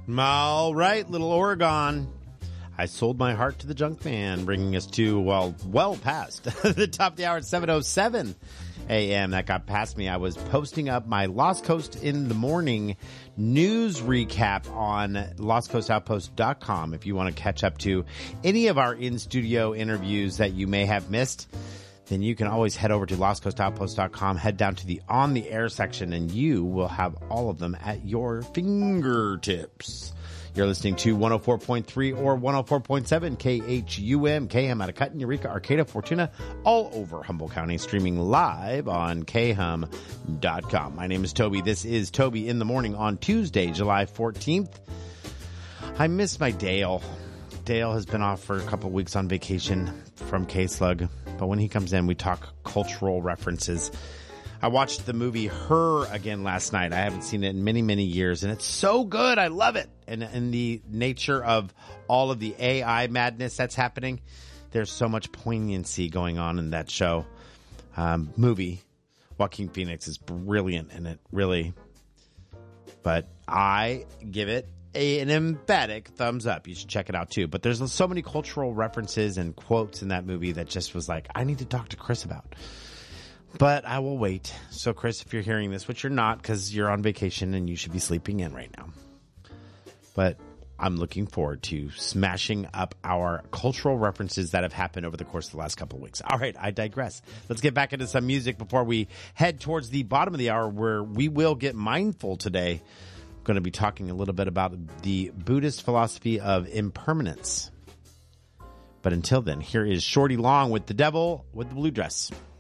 All right, Little Oregon. I sold my heart to the junk man, bringing us to, well past the top of the hour at 7:07 a.m. That got past me. I was posting up my Lost Coast in the Morning news recap on lostcoastoutpost.com. If you want to catch up to any of our in-studio interviews that you may have missed, then you can always head over to lostcoastoutpost.com, head down to the On the Air section, and you will have all of them at your fingertips. You're listening to 104.3 or 104.7 KHUM, KHUM out of Cutton, Eureka, Arcata, Fortuna, all over Humboldt County, streaming live on khum.com. My name is Toby. This is Toby in the Morning on Tuesday, July 14th. I miss my Dale. Dale has been off for a couple weeks on vacation from K-Slug, but when he comes in, we talk cultural references. I watched the movie Her again last night. I haven't seen it in many, many years, and it's so good. I love it. And in the nature of all of the AI madness that's happening, there's so much poignancy going on in that show. Movie. Joaquin Phoenix is brilliant in it, really. But I give it an emphatic thumbs up. You should check it out too. But there's so many cultural references and quotes in that movie that just was like, I need to talk to Chris about. But I will wait. So Chris, if you're hearing this, which you're not because you're on vacation and you should be sleeping in right now. But I'm looking forward to smashing up our cultural references that have happened over the course of the last couple of weeks. All right, I digress. Let's get back into some music before we head towards the bottom of the hour where we will get mindful today. I'm going to be talking a little bit about the Buddhist philosophy of impermanence. But until then, here is Shorty Long with The Devil with the Blue Dress.